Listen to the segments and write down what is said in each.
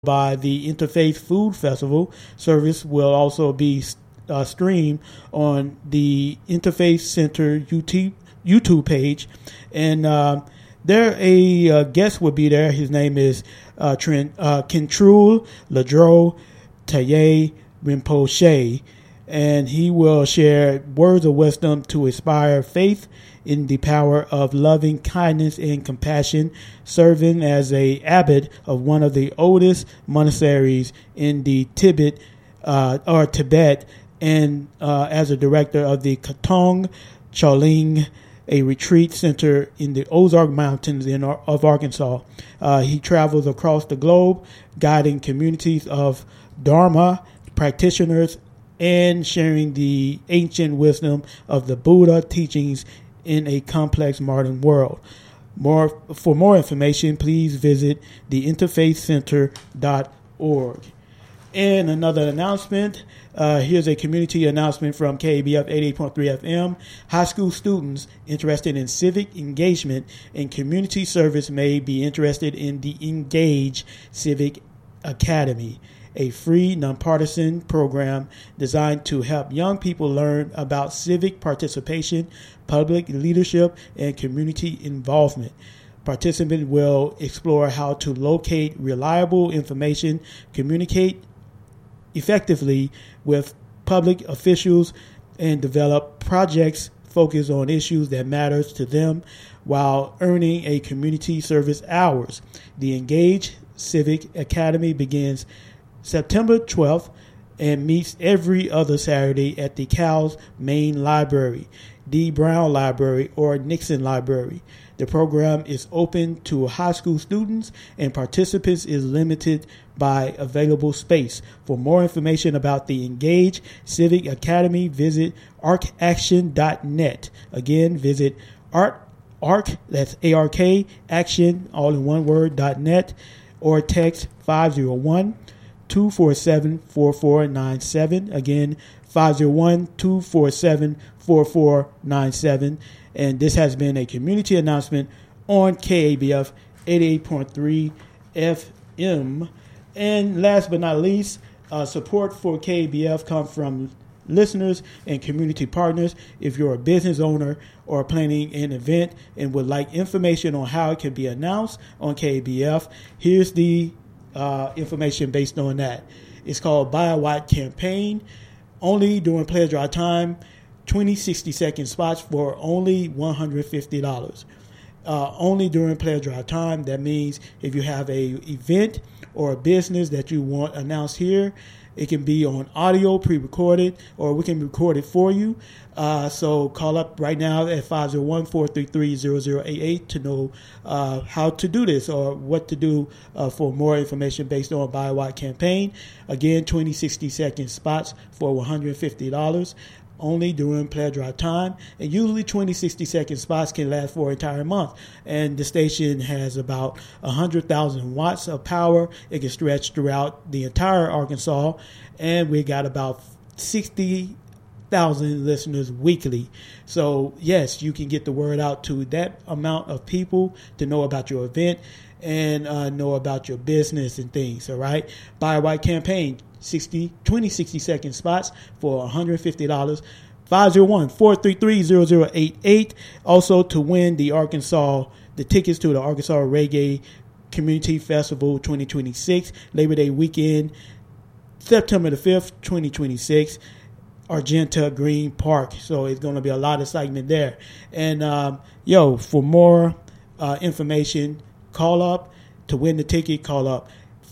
by the Interfaith Food Festival. Service will also be streamed on the Interfaith Center YouTube page. And there a guest will be there. His name is Kentrul Ladro Taye Rinpoche. And he will share words of wisdom to inspire faith in the power of loving kindness and compassion, serving as a abbot of one of the oldest monasteries in the Tibet, and as a director of the Katong Choling, a retreat center in the Ozark Mountains of Arkansas. He travels across the globe, guiding communities of Dharma practitioners and sharing the ancient wisdom of the Buddha teachings in a complex modern world. For more information, please visit theinterfaithcenter.org. And another announcement, here's a community announcement from KABF 88.3 FM. High school students interested in civic engagement and community service may be interested in the Engage Civic Academy, a free, nonpartisan program designed to help young people learn about civic participation, public leadership, and community involvement. Participants will explore how to locate reliable information, communicate effectively with public officials, and develop projects focused on issues that matter to them while earning a community service hours. The Engage Civic Academy begins September 12th and meets every other Saturday at the Cowles Main Library, D. Brown Library, or Nixon Library. The program is open to high school students and participants is limited by available space. For more information about the Engage Civic Academy, visit arcaction.net. Again, visit arc, that's ARK, action, all in one word, .net, or text 501-247-4497. Again, 501-247-4497. And this has been a community announcement on KABF 88.3 FM. And last but not least, support for KABF comes from listeners and community partners. If you're a business owner or planning an event and would like information on how it can be announced on KABF, here's the information based on that. It's called Buy a Watt Campaign. Only during pledge drive time, 20 60-second spots for only $150. Only during pledge drive time. That means if you have a event or a business that you want announced here, it can be on audio, pre-recorded, or we can record it for you. So call up right now at 501-433-0088 to know how to do this or what to do for more information based on Buy a Watt Campaign. Again, 20 60-second spots for $150. Only during pledge drive time, and usually 20 60-second spots can last for an entire month. And the station has about 100,000 watts of power. It can stretch throughout the entire Arkansas, and we got about 60,000 listeners weekly. So yes, you can get the word out to that amount of people to know about your event and know about your business and things. All right, Buy a Watt Campaign. 20 60-second spots for $150. 501-433-0088. Also to win the tickets to the Arkansas Reggae Community Festival 2026, Labor Day weekend, September the 5th, 2026, Argenta Green Park. So it's going to be a lot of excitement there. And for more information, call up to win the ticket. Call up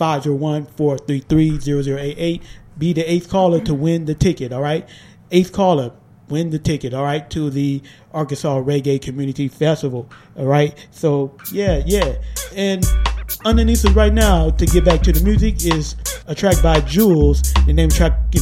501-433-0088. Be the 8th caller to win the ticket, all right? 8th caller, win the ticket, all right, to the Arkansas Reggae Community Festival, all right? So, yeah. And underneath us right now, to get back to the music, is a track by Jules. The name of the track is